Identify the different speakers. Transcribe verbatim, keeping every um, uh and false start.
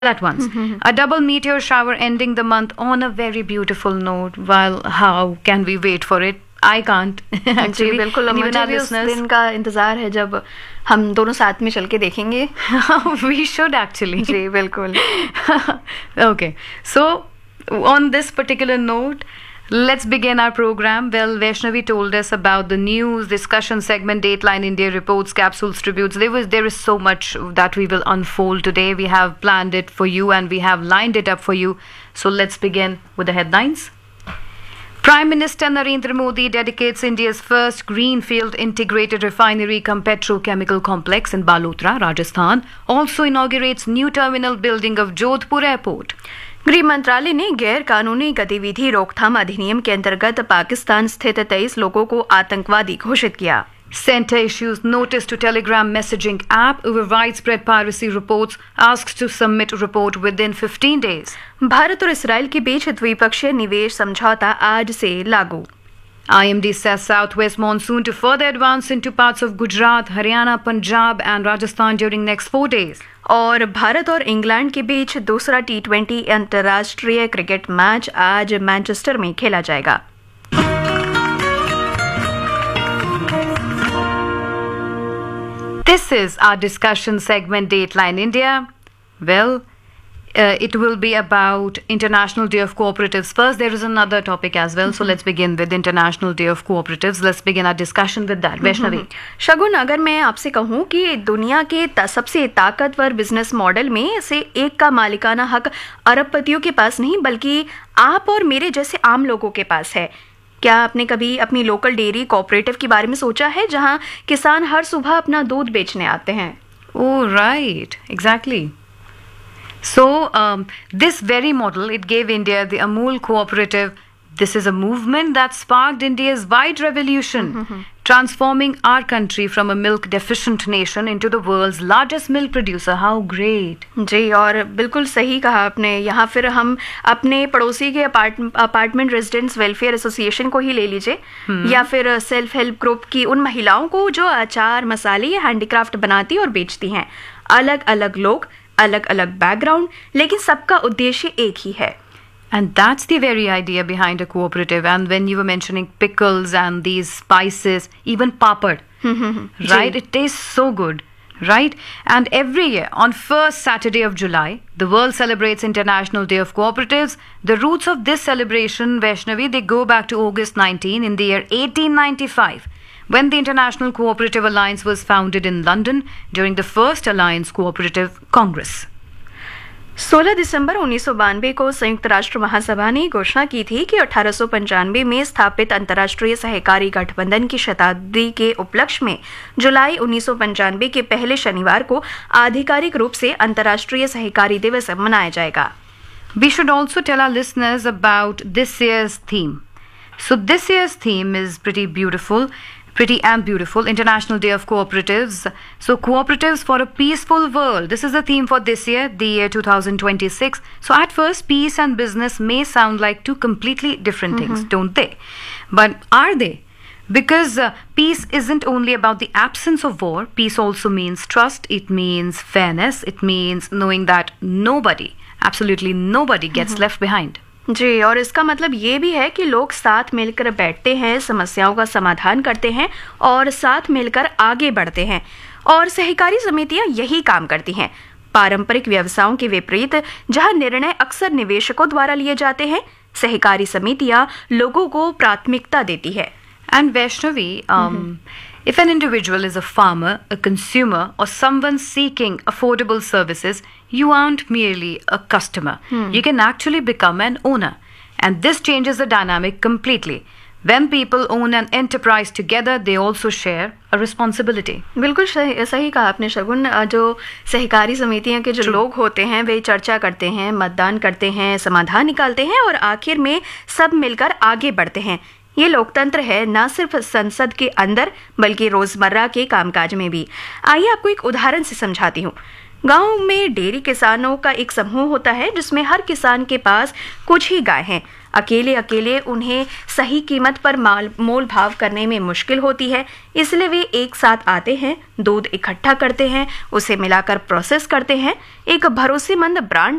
Speaker 1: at once. A double meteor shower ending the month on a very beautiful note. Well, how can we wait for it? I can't actually.
Speaker 2: बिल्कुल, मुझे भी उस दिन का इंतजार है जब हम दोनों साथ में चल के देखेंगे.
Speaker 1: We should actually.
Speaker 2: जी बिल्कुल.
Speaker 1: Okay, so on this particular note, let's begin our program. Well, Vaishnavi told us about the news, discussion segment, Dateline India reports, capsules, tributes. There was, there is so much that we will unfold today. We have planned it for you and we have lined it up for you. So let's begin with the headlines. Prime Minister Narendra Modi dedicates India's first greenfield integrated refinery cum petrochemical complex in Balotra, Rajasthan. Also inaugurates new terminal building of Jodhpur Airport.
Speaker 2: गृह मंत्रालय ने गैर कानूनी गतिविधि रोकथाम अधिनियम के अंतर्गत पाकिस्तान स्थित तेईस लोगों को आतंकवादी घोषित किया.
Speaker 1: Centre issues notice to Telegram messaging app over widespread piracy reports, asks to submit report within fifteen days.
Speaker 2: Bharat और इसराइल के बीच द्विपक्षीय निवेश समझौता आज से लागू.
Speaker 1: I M D says southwest monsoon to further advance into parts of Gujarat, Haryana, Punjab and Rajasthan during next four days.
Speaker 2: और भारत और इंग्लैंड के बीच दूसरा टी ट्वेंटी अंतर्राष्ट्रीय क्रिकेट मैच आज मैनचेस्टर में खेला जाएगा.
Speaker 1: This is our discussion segment, Dateline India. Well, Uh, it will be about International Day of Cooperatives. First, there is another topic as well. Mm-hmm. So let's begin with International Day of Cooperatives. Let's begin our discussion with that. Vaishnavi.
Speaker 2: शगुन, अगर मैं आपसे कहूँ कि दुनिया के ता, सबसे ताकतवर बिजनेस मॉडल में से एक का मालिकाना हक अरबपतियों के पास नहीं बल्कि आप और मेरे जैसे आम लोगों के पास है. क्या आपने कभी अपनी लोकल डेयरी कोऑपरेटिव के बारे में सोचा है जहाँ किसान हर सुबह अपना दूध बेचने आते हैं?
Speaker 1: Oh, right. Exactly. So, um, this very model, it gave India the Amul cooperative. This is a movement that sparked India's wide revolution, mm-hmm. transforming our country from a milk deficient nation into the world's largest milk producer. How great!
Speaker 2: जी, और बिल्कुल सही कहा आपने. यहाँ फिर हम अपने पड़ोसी के apart apartment residents welfare association को ही ले लीजिए, hmm. या फिर सेल्फ हेल्प ग्रुप की उन महिलाओं को जो अचार, मसाले या हैंडीक्राफ्ट बनाती और बेचती हैं. अलग अलग लोग, अलग अलग बैकग्राउंड, लेकिन सबका उद्देश्य एक ही है.
Speaker 1: And that's the very idea behind a cooperative. And when you were mentioning pickles and these spices, even papad, right? It tastes so good, right? And every year on first Saturday of July, the world celebrates International Day of Cooperatives. The roots of this celebration, Vaishnavi, they go back to August nineteenth in the year eighteen ninety-five. When the International Cooperative Alliance was founded in London during the first Alliance Cooperative Congress.
Speaker 2: सोलह दिसंबर उन्नीस सौ बानवे को संयुक्त राष्ट्र महासभा ने घोषणा की थी कि अठारह सौ पंचानवे में स्थापित अंतर्राष्ट्रीय सहकारी गठबंधन की शताब्दी के उपलक्ष्य में जुलाई उन्नीस सौ पंचानवे के पहले शनिवार को आधिकारिक रूप से अंतर्राष्ट्रीय सहकारी दिवस मनाया जाएगा.
Speaker 1: We should also tell our listeners about this year's theme. So this year's theme is pretty beautiful. Pretty and beautiful. International Day of Cooperatives. So cooperatives for a peaceful world. This is the theme for this year, the year two thousand twenty-six. So at first, peace and business may sound like two completely different mm-hmm. things, don't they? But are they? Because uh, peace isn't only about the absence of war. Peace also means trust. It means fairness. It means knowing that nobody, absolutely nobody gets mm-hmm. left behind.
Speaker 2: जी, और इसका मतलब ये भी है कि लोग साथ मिलकर बैठते हैं, समस्याओं का समाधान करते हैं और साथ मिलकर आगे बढ़ते हैं. और सहकारी समितियां यही काम करती हैं. पारंपरिक व्यवसायों के विपरीत जहां निर्णय अक्सर निवेशकों द्वारा लिए जाते हैं, सहकारी समितियां लोगों को प्राथमिकता देती है.
Speaker 1: And Vaishnavi, um, mm-hmm. if an individual is a farmer, a consumer, or someone seeking affordable services, you aren't merely a customer. Hmm. You can actually become an owner. And this changes the dynamic completely. When people own an enterprise together, they also share a responsibility.
Speaker 2: बिल्कुल सही सही कहा आपने शगुन. जो सहकारी समितियों के जो True. लोग होते हैं वे चर्चा करते हैं, मतदान करते हैं, समाधान निकालते हैं और आखिर में सब मिलकर आगे बढ़ते हैं. ये लोकतंत्र है, न सिर्फ संसद के अंदर बल्कि रोजमर्रा के कामकाज में भी. आइए आपको एक उदाहरण से समझाती हूँ. गांव में डेयरी किसानों का एक समूह होता है जिसमें हर किसान के पास कुछ ही गाय हैं. अकेले अकेले उन्हें सही कीमत पर माल मोल भाव करने में मुश्किल होती है, इसलिए वे एक साथ आते हैं, दूध इकट्ठा करते हैं, उसे मिलाकर प्रोसेस करते हैं। एक भरोसेमंद ब्रांड